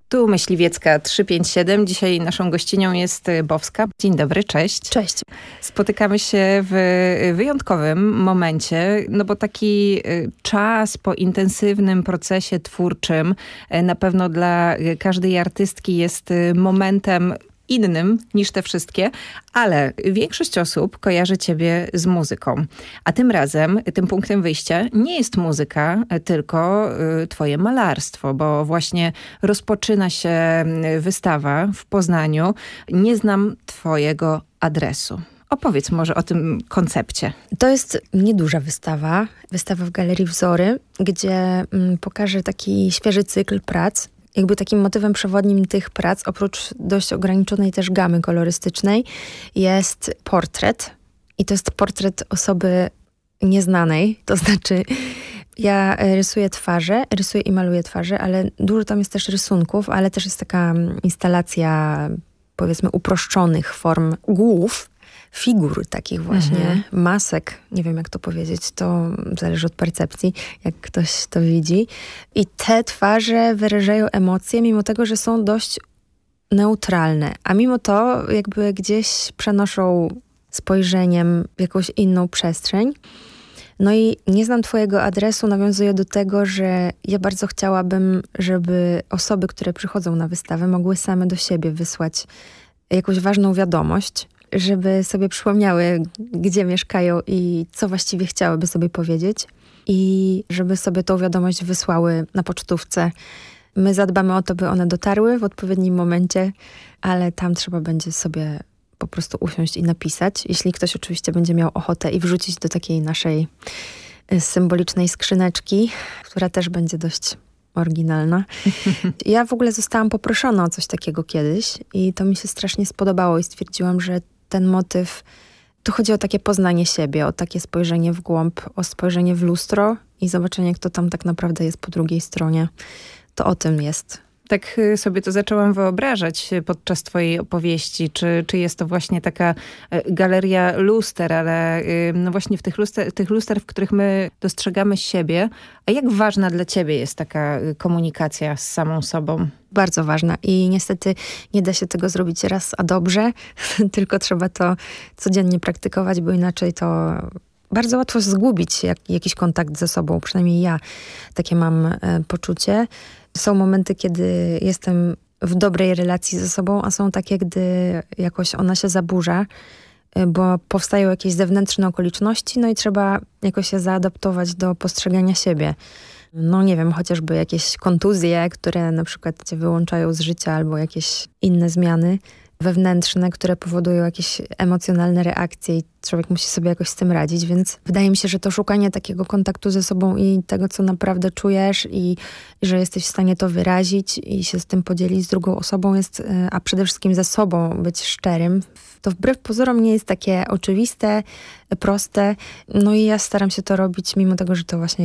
Tu Myśliwiecka 357. Dzisiaj naszą gościnią jest Bowska. Dzień dobry, cześć. Cześć. Spotykamy się w wyjątkowym momencie, no bo taki czas po intensywnym procesie twórczym na pewno dla każdej artystki jest momentem innym niż te wszystkie, ale większość osób kojarzy ciebie z muzyką. A tym razem, tym punktem wyjścia nie jest muzyka, tylko twoje malarstwo, bo właśnie rozpoczyna się wystawa w Poznaniu. Nie znam twojego adresu. Opowiedz może o tym koncepcie. To jest nieduża wystawa. Wystawa w Galerii Wzory, gdzie pokażę taki świeży cykl prac. Jakby takim motywem przewodnim tych prac, oprócz dość ograniczonej też gamy kolorystycznej, jest portret. I to jest portret osoby nieznanej. To znaczy, ja rysuję i maluję twarze, ale dużo tam jest też rysunków, ale też jest taka instalacja, powiedzmy, uproszczonych form głów, figur takich właśnie, masek, nie wiem jak to powiedzieć, to zależy od percepcji, jak ktoś to widzi. I te twarze wyrażają emocje, mimo tego, że są dość neutralne, a mimo to jakby gdzieś przenoszą spojrzeniem w jakąś inną przestrzeń. No i nie znam twojego adresu, nawiązuję do tego, że ja bardzo chciałabym, żeby osoby, które przychodzą na wystawę, mogły same do siebie wysłać jakąś ważną wiadomość, żeby sobie przypomniały, gdzie mieszkają i co właściwie chciałyby sobie powiedzieć. I żeby sobie tą wiadomość wysłały na pocztówce. My zadbamy o to, by one dotarły w odpowiednim momencie, ale tam trzeba będzie sobie po prostu usiąść i napisać. Jeśli ktoś oczywiście będzie miał ochotę i wrzucić do takiej naszej symbolicznej skrzyneczki, która też będzie dość oryginalna. Ja w ogóle zostałam poproszona o coś takiego kiedyś i to mi się strasznie spodobało i stwierdziłam, że ten motyw, tu chodzi o takie poznanie siebie, o takie spojrzenie w głąb, o spojrzenie w lustro i zobaczenie, kto tam tak naprawdę jest po drugiej stronie. To o tym jest. Tak sobie to zaczęłam wyobrażać podczas twojej opowieści. Czy jest to właśnie taka galeria luster, ale no właśnie w tych luster, w których my dostrzegamy siebie. A jak ważna dla ciebie jest taka komunikacja z samą sobą? Bardzo ważna i niestety nie da się tego zrobić raz a dobrze, tylko trzeba to codziennie praktykować, bo inaczej to bardzo łatwo zgubić jakiś kontakt ze sobą. Przynajmniej ja takie mam poczucie. Są momenty, kiedy jestem w dobrej relacji ze sobą, a są takie, gdy jakoś ona się zaburza, bo powstają jakieś zewnętrzne okoliczności, no i trzeba jakoś się zaadaptować do postrzegania siebie. No nie wiem, chociażby jakieś kontuzje, które na przykład cię wyłączają z życia, albo jakieś inne zmiany wewnętrzne, które powodują jakieś emocjonalne reakcje i człowiek musi sobie jakoś z tym radzić, więc wydaje mi się, że to szukanie takiego kontaktu ze sobą i tego, co naprawdę czujesz i że jesteś w stanie to wyrazić i się z tym podzielić z drugą osobą jest, a przede wszystkim ze sobą być szczerym, to wbrew pozorom nie jest takie oczywiste, proste, no i ja staram się to robić, mimo tego, że to właśnie